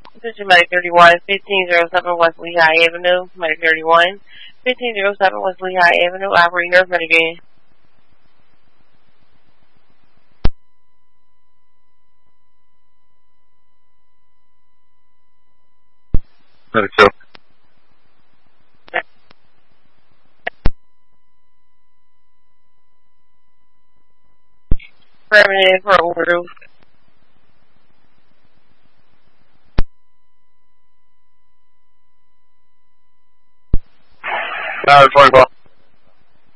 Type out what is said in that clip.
Attention Medic 31, 1507 West Lehigh Avenue, Medic 31, 1507 West Lehigh Avenue, operating nurse Medic again. Medic 2. Permanent for overdue. Tower 24.